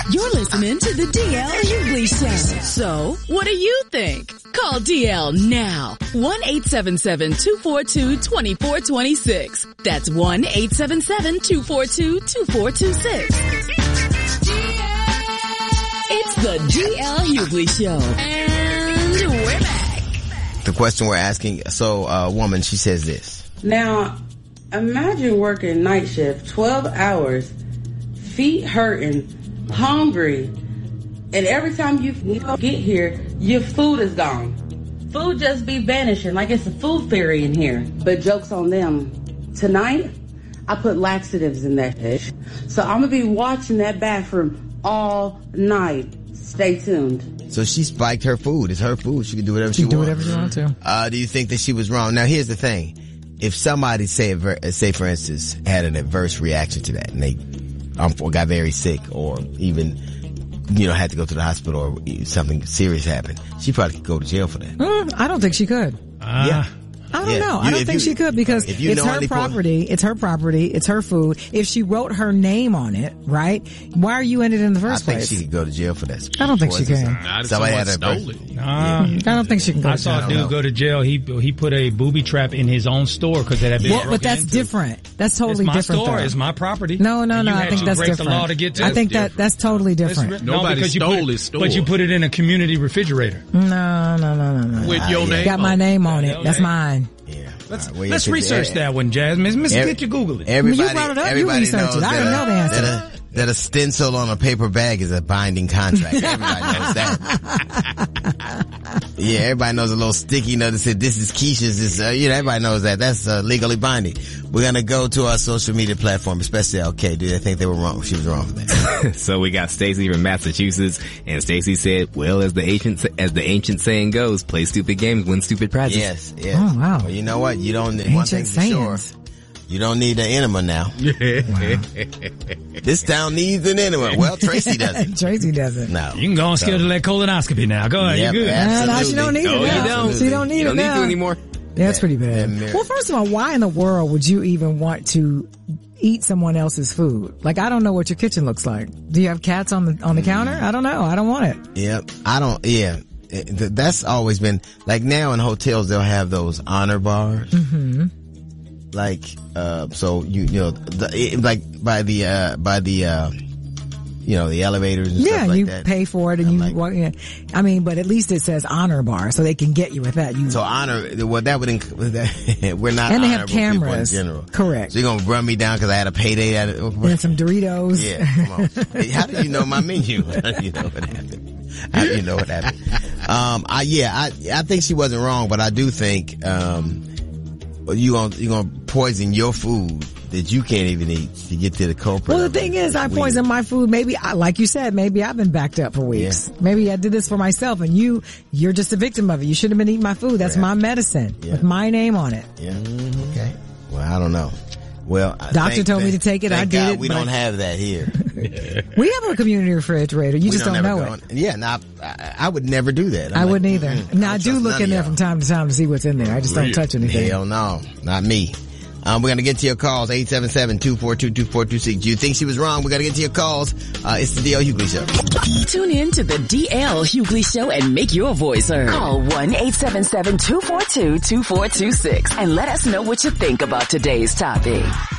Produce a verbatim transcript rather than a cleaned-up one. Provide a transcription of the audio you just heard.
You're listening to the D L Hughley Show. So, what do you think? Call D L now. one eight seven seven, two four two, two four two six. That's one eight seven seven, two four two, two four two six. It's the D L Hughley Show. And we're back. The question we're asking, so a uh, woman, she says this. Now, imagine working night shift, twelve hours, feet hurting, hungry, and every time you get here, your food is gone. Food just be vanishing like it's a food fairy in here. But joke's on them. Tonight, I put laxatives in that dish. So I'm going to be watching that bathroom all night. Stay tuned. So she spiked her food. It's her food. She can do whatever she, she wants. do whatever she wants to. Uh, do you think that she was wrong? Now, here's the thing. If somebody, say, say for instance, had an adverse reaction to that and they um, got very sick or even, you know, had to go to the hospital or something serious happened, she probably could go to jail for that. Mm, I don't think she could. Uh, yeah. I don't yeah. know. You, I don't think you, she could because it's her property. It's her property. It's her food. If she wrote her name on it, right? Why are you in it in the first I think place? she could go to jail for that. I don't think she can. Nah, somebody had stole it. Nah, I don't think she can go I to jail. saw a dude go to jail. He he put a booby trap in his own store because it had been well, broken but that's into. different. That's totally it's my different. store. Though. It's my property. No, no, and no. you I had think to that's break different. the law to get to I think different. that that's totally different. It's, Nobody no, stole put, his store. But you put it in a community refrigerator. No, no, no, no, no. With your name. Got my name on it. That's mine. Yeah. Let's, right, well, let's yeah, research that one, Jasmine. Miss, get your Google it. Everybody, you brought it up. everybody You researched knows it. I didn't know the that, answer. that, a, that a stencil on a paper bag is a binding contract. Everybody knows that. Yeah, everybody knows a little sticky note that said, this is Keisha's. This, uh, you know, everybody knows that. That's uh, legally binding. We're going to go to our social media platform, especially L K. Do they think they were wrong? She was wrong for that. So we got Stacy from Massachusetts, and Stacy said, well, as the ancient, as the ancient saying goes, play stupid games, win stupid prizes. Yes, yes. Oh, wow. Well, you know what? You don't, Ancient one thing's for sure. You don't need an enema now. Wow. This town needs an enema. Well, Tracy doesn't. Tracy doesn't. No. You can go and So- schedule that colonoscopy now. Go ahead. Yep, You're good. Uh, now she absolutely. don't need No, it you now. don't. She don't need You it don't need now. to anymore. Yeah, that's pretty bad. Yeah, Well, first of all, why in the world would you even want to eat someone else's food? Like, I don't know what your kitchen looks like. Do you have cats on the on the counter? I don't know. I don't want it. Yep. I don't, yeah. It- th- That's always been, like now in hotels they'll have those honor bars. Mm-hmm. Like, uh, so you, you know, the, it, like by the, uh, by the, uh, you know, the elevators and Yeah, stuff like you that. pay for it and I'm you like- walk in. I mean, but at least it says honor bar, so they can get you with that. You So honor, well, that would include that. We're not and they have honorable people in cameras. general. Correct. So you're gonna run me down because I had a payday at it. And some Doritos. Yeah, come on. Hey, how do you know my menu? How do you know what happened? How do you know what happened? Um, I, yeah, I, I think she wasn't wrong, but I do think, um, you gonna, you gonna poison your food that you can't even eat to get to the culprit. Well, the of it. thing is, I Weird. poisoned my food. Maybe, I, like you said, maybe I've been backed up for weeks. Yeah. Maybe I did this for myself, and you, you're just a victim of it. You should have been eating my food. That's Yeah. my medicine Yeah. with my name on it. Yeah. Okay. Well, I don't know. Well, I Doctor thank- told me thank- to take it. I thank did God it, We but- don't have that here. We have a community refrigerator. You We just don't, ever know go it. on- Yeah, now I, I would never do that. I'm I like, wouldn't either. mm, Now I don't do trust look none in of there y'all. from time to time to see what's in there. I just don't touch anything. Hell no, not me. Um, we're gonna get to your calls, eight seven seven, two four two, two four two six. Do you think she was wrong? We're gonna get to your calls. Uh, it's the D L Hughley Show. Tune in to the D L Hughley Show and make your voice heard. Call one eight seven seven, two four two, two four two six and let us know what you think about today's topic.